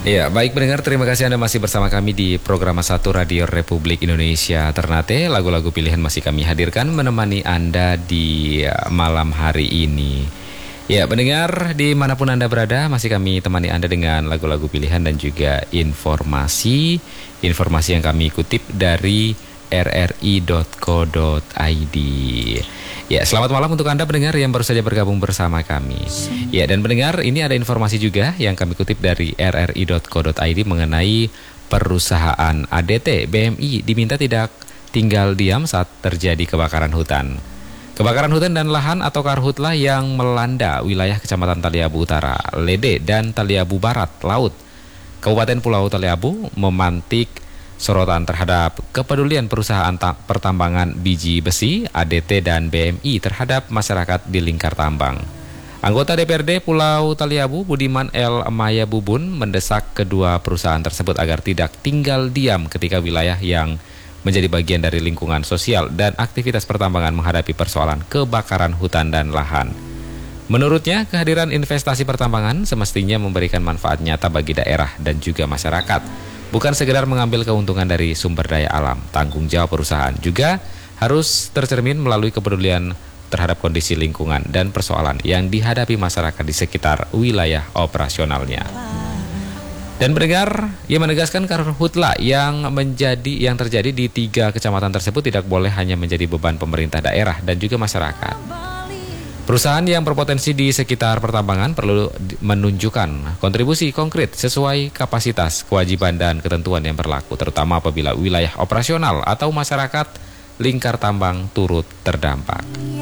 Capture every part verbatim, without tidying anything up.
Ya, baik pendengar, terima kasih Anda masih bersama kami di program satu Radio Republik Indonesia Ternate. Lagu-lagu pilihan masih kami hadirkan menemani Anda di malam hari ini. Ya, pendengar dimanapun Anda berada, masih kami temani Anda dengan lagu-lagu pilihan dan juga informasi. Informasi yang kami kutip dari r r i dot co dot i d. Ya, selamat malam untuk Anda pendengar yang baru saja bergabung bersama kami. Ya, dan pendengar, ini ada informasi juga yang kami kutip dari r r i dot co dot i d mengenai perusahaan A D T B M I diminta tidak tinggal diam saat terjadi kebakaran hutan. Kebakaran hutan dan lahan atau karhutlah yang melanda wilayah Kecamatan Taliabu Utara, Lede, dan Taliabu Barat, Laut. Kabupaten Pulau Taliabu memantik sorotan terhadap kepedulian perusahaan pertambangan biji besi, A D T dan B M I terhadap masyarakat di lingkar tambang. Anggota D P R D Pulau Taliabu, Budiman L. Maya Bubun, mendesak kedua perusahaan tersebut agar tidak tinggal diam ketika wilayah yang menjadi bagian dari lingkungan sosial dan aktivitas pertambangan menghadapi persoalan kebakaran hutan dan lahan. Menurutnya, kehadiran investasi pertambangan semestinya memberikan manfaat nyata bagi daerah dan juga masyarakat, bukan sekedar mengambil keuntungan dari sumber daya alam. Tanggung jawab perusahaan juga harus tercermin melalui kepedulian terhadap kondisi lingkungan dan persoalan yang dihadapi masyarakat di sekitar wilayah operasionalnya. Dan pendengar, ia menegaskan karhutla yang menjadi yang terjadi di tiga kecamatan tersebut tidak boleh hanya menjadi beban pemerintah daerah dan juga masyarakat. Perusahaan yang berpotensi di sekitar pertambangan perlu menunjukkan kontribusi konkret sesuai kapasitas, kewajiban, dan ketentuan yang berlaku, terutama apabila wilayah operasional atau masyarakat lingkar tambang turut terdampak.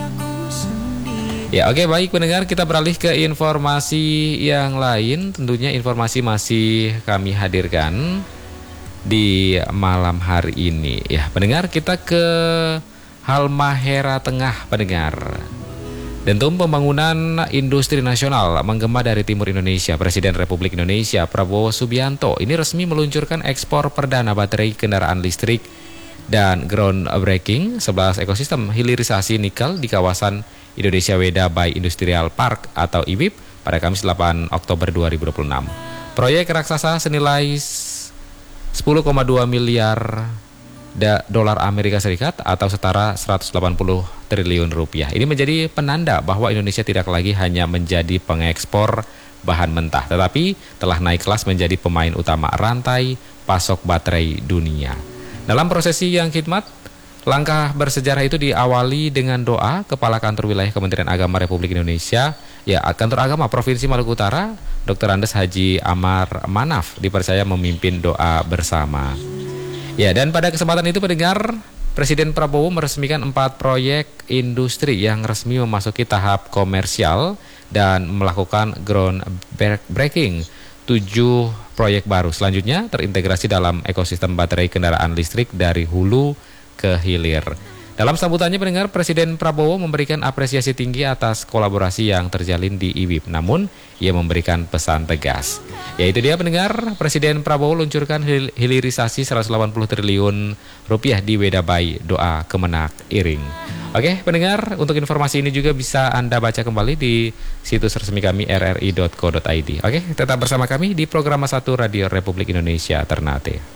Ya, oke, baik pendengar, kita beralih ke informasi yang lain. Tentunya informasi masih kami hadirkan di malam hari ini. Ya, pendengar, kita ke Halmahera Tengah, pendengar. Dentum Pembangunan Industri Nasional menggema dari Timur Indonesia, Presiden Republik Indonesia Prabowo Subianto ini resmi meluncurkan ekspor perdana baterai kendaraan listrik dan groundbreaking sebelas ekosistem hilirisasi nikel di kawasan Indonesia Weda by Industrial Park atau I W I P pada Kamis delapan Oktober dua ribu dua puluh enam. Proyek raksasa senilai sepuluh koma dua miliar dolar Amerika Serikat atau setara seratus delapan puluh triliun rupiah. Ini menjadi penanda bahwa Indonesia tidak lagi hanya menjadi pengekspor bahan mentah, tetapi telah naik kelas menjadi pemain utama rantai pasok baterai dunia. Dalam prosesi yang khidmat, langkah bersejarah itu diawali dengan doa Kepala Kantor Wilayah Kementerian Agama Republik Indonesia, ya Kantor Agama Provinsi Maluku Utara, Doktor Andes Haji Amar Manaf dipercaya memimpin doa bersama. Ya, dan pada kesempatan itu pendengar, Presiden Prabowo meresmikan empat proyek industri yang resmi memasuki tahap komersial dan melakukan groundbreaking tujuh proyek baru. Selanjutnya terintegrasi dalam ekosistem baterai kendaraan listrik dari hulu ke hilir. Dalam sambutannya pendengar, Presiden Prabowo memberikan apresiasi tinggi atas kolaborasi yang terjalin di I W I P. Namun, ia memberikan pesan tegas. Yaitu dia pendengar, Presiden Prabowo luncurkan hil hilirisasi seratus delapan puluh triliun rupiah di Weda by Doa Kemenak Iring. Oke, pendengar, untuk informasi ini juga bisa Anda baca kembali di situs resmi kami r r i dot co dot i d. Oke, tetap bersama kami di program satu Radio Republik Indonesia Ternate.